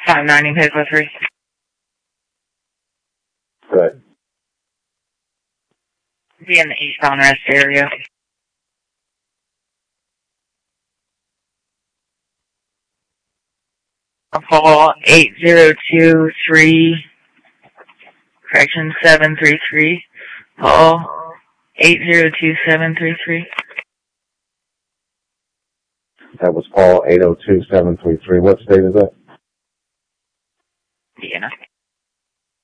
590 Pickle 3. Good. Be in the eastbound rest area. Call 8023, correction 733. Call 802733. That was Paul 802-733. What state is that? Vienna.